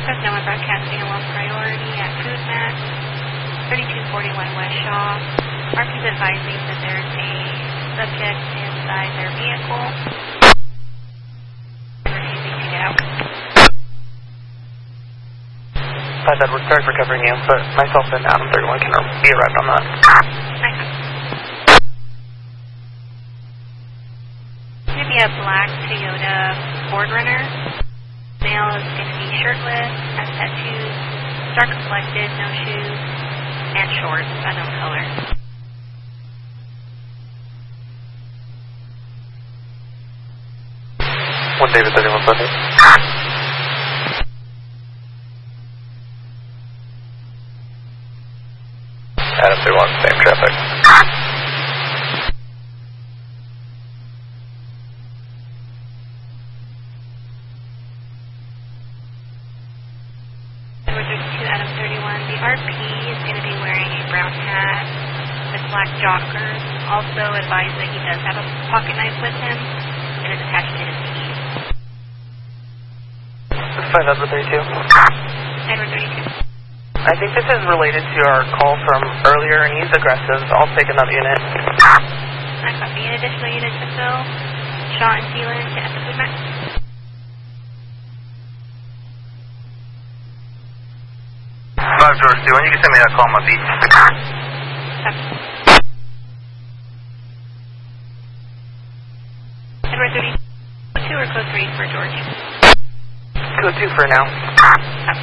Fresno broadcasting a low priority at Food Max, 3241 West Shaw. RP's advising that there's a subject inside their vehicle. Refusing to get out. 5 Edward, sorry for covering you, but myself and Adam 31 can be arrived on that. Nice. It's going to be a black Toyota Ford Runner. Male is going to be shirtless, has tattoos, dark complected, no shoes, and shorts, unknown color. One David 31 Sunday. Adam 31, same traffic. Edward 32, Adam 31. The RP is going to be wearing a brown hat with black joggers. Also advised that he does have a pocket knife with him and is attached to his keys. 5 Edward 32. Edward 32. I think this is related to our call from earlier, and he's aggressive. I'll take another unit. I copy. An additional unit to fill. Shaw and Thielen to at the Food Max. 5 George 2, when you can send me that call on my feet. Edward 32 or code 3 for George? Code 2 for now.